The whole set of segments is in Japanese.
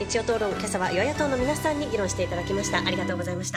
日曜討論、今朝は与野党の皆さんに議論していただきました。ありがとうございました。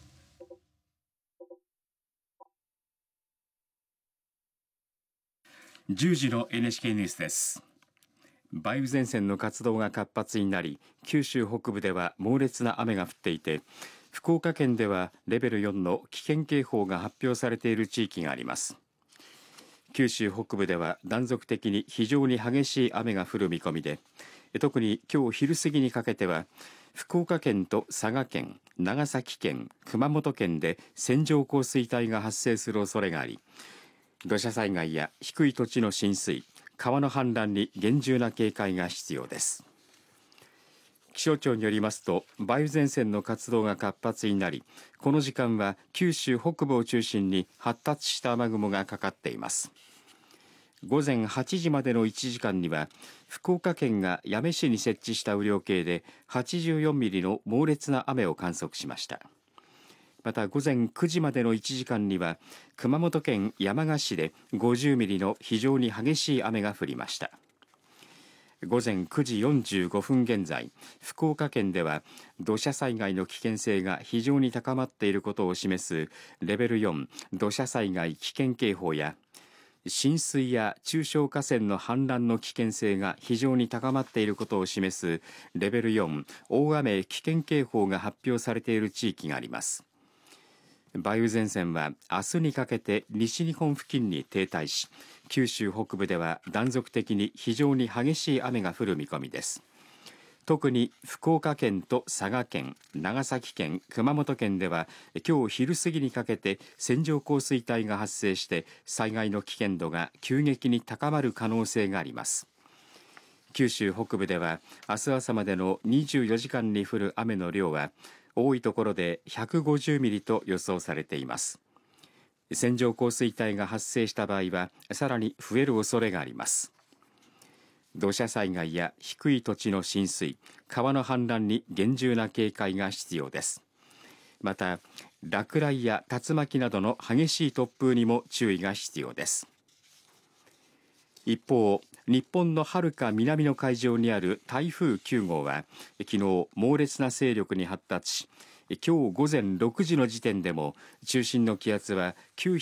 10時の NHK ニュースです。梅雨前線の活動が活発になり、九州北部では猛烈な雨が降っていて、福岡県ではレベル4の危険警報が発表されている地域があります。九州北部では断続的に非常に激しい雨が降る見込みで、特に今日昼過ぎにかけては福岡県と佐賀県、長崎県、熊本県で線状降水帯が発生する恐れがあり、土砂災害や低い土地の浸水、川の氾濫に厳重な警戒が必要です。気象庁によりますと、梅雨前線の活動が活発になり、この時間は九州北部を中心に発達した雨雲がかかっています。午前8時までの1時間には、福岡県が八女市に設置した雨量計で84ミリの猛烈な雨を観測しました。また午前9時までの1時間には熊本県山鹿市で50ミリの非常に激しい雨が降りました。午前9時45分現在、福岡県では土砂災害の危険性が非常に高まっていることを示すレベル4土砂災害危険警報や、浸水や中小河川の氾濫の危険性が非常に高まっていることを示すレベル4大雨危険警報が発表されている地域があります。梅雨前線は明日にかけて西日本付近に停滞し、九州北部では断続的に非常に激しい雨が降る見込みです。特に福岡県と佐賀県、長崎県、熊本県では今日昼過ぎにかけて線状降水帯が発生して災害の危険度が急激に高まる可能性があります。九州北部では明日朝までの24時間に降る雨の量は多いところで150ミリと予想されています。線状降水帯が発生した場合はさらに増える恐れがあります。土砂災害や低い土地の浸水、川の氾濫に厳重な警戒が必要です。また落雷や竜巻などの激しい突風にも注意が必要です。一方、日本の遥か南の海上にある台風9号は昨日猛烈な勢力に発達し、今日午前6時の時点でも中心の気圧は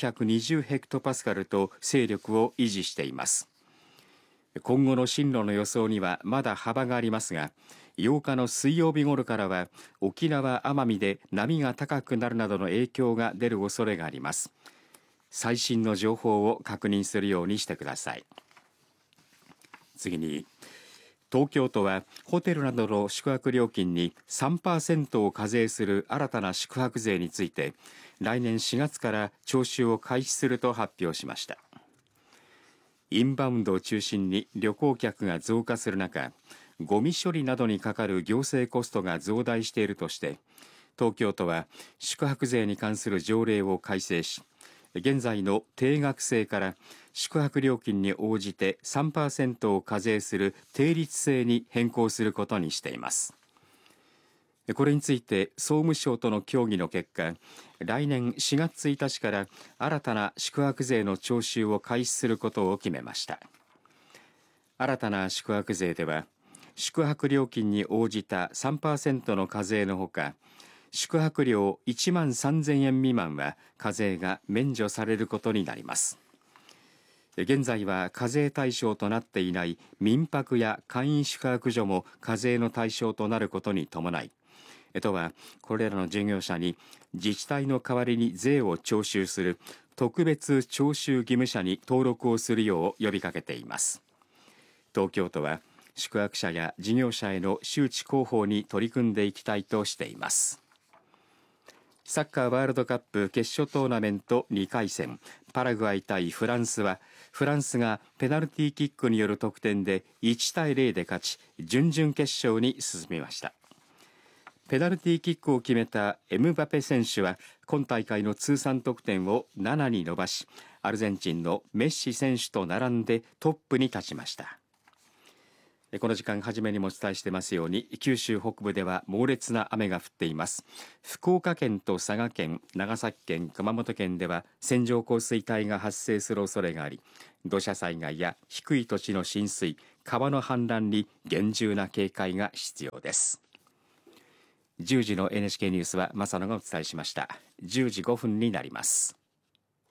920ヘクトパスカルと勢力を維持しています。今後の進路の予想にはまだ幅がありますが、8日の水曜日頃からは沖縄・奄美で波が高くなるなどの影響が出る恐れがあります。最新の情報を確認するようにしてください。次に、東京都はホテルなどの宿泊料金に 3% を課税する新たな宿泊税について来年4月から徴収を開始すると発表しました。インバウンドを中心に旅行客が増加する中、ゴミ処理などにかかる行政コストが増大しているとして東京都は宿泊税に関する条例を改正し、現在の定額制から宿泊料金に応じて 3% を課税する定率制に変更することにしています。これについて総務省との協議の結果、来年4月1日から新たな宿泊税の徴収を開始することを決めました。新たな宿泊税では宿泊料金に応じた 3% の課税のほか、宿泊料1万3000円未満は課税が免除されることになります。現在は課税対象となっていない民泊や簡易宿泊所も課税の対象となることに伴い、都はこれらの事業者に自治体の代わりに税を徴収する特別徴収義務者に登録をするよう呼びかけています。東京都は宿泊者や事業者への周知広報に取り組んでいきたいとしています。サッカーワールドカップ決勝トーナメント2回戦、パラグアイ対フランスはフランスがペナルティーキックによる得点で1対0で勝ち、準々決勝に進みました。ペナルティーキックを決めたエムバペ選手は今大会の通算得点を7に伸ばし、アルゼンチンのメッシ選手と並んでトップに立ちました。この時間初めにもお伝えしていますように、九州北部では猛烈な雨が降っています。福岡県と佐賀県、長崎県、熊本県では線状降水帯が発生する恐れがあり、土砂災害や低い土地の浸水、 川の氾濫に厳重な警戒が必要です。10時の NHK ニュースは正野がお伝えしました。10時5分になります。